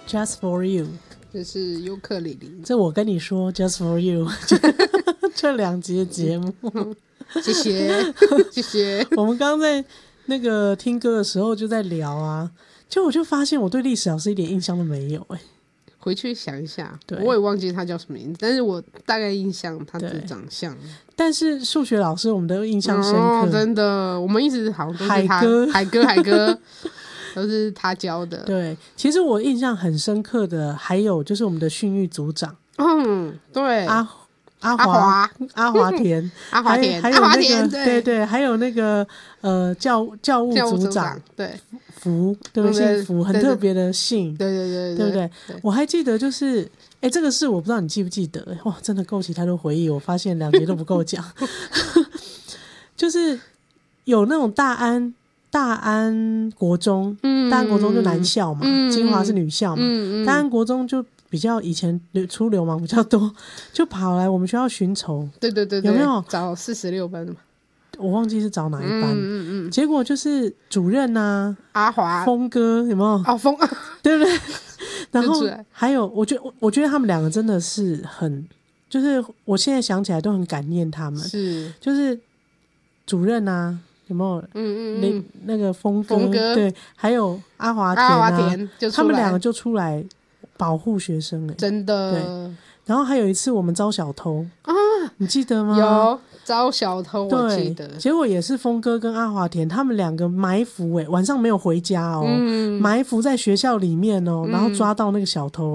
Just for you， 这是尤克里里。 这我跟你说 Just for you 这2集的节目谢谢谢谢。 我们刚刚在那个听歌的时候就在聊啊，我就发现我对历史老师一点印象都没有回去想一下， 对， 我也忘记他叫什么名字，但是我大概印象他的长相。 但是数学老师我们都印象深刻， 真的，我们一直好像都是海哥都是他教的。 对，其实我印象很深刻的还有就是我们的训育组长， 对， 阿华田阿华田， 还有那个对，还有那个教务组长， 对， 福，对不对？姓福，很特别的姓， 对不对？我还记得就是这个事我不知道你记不记得，哇，真的勾起太多回忆，我发现2节都不够讲就是有那种大安国中，大安国中就男校嘛，金华是女校嘛，大安国中就比较以前出流氓比较多，就跑来我们学校寻仇。 对， 有没有找46班的嘛？ 我忘记是找哪一班。结果就是主任啊， 阿华、 峰哥有没有？ 哦，峰， 对不对？然后还有，我觉得他们2个真的是很，就是我现在想起来都很感念他们。 是， 就是主任啊，有没有？那个峰哥，对，还有阿华田他们2个就出来保护学生真的。 对，然后还有一次我们招小偷啊，你记得吗？ 有招小偷，我记得。 结果也是峰哥跟阿华田他们2个埋伏晚上没有回家埋伏在学校里面然后抓到那个小偷。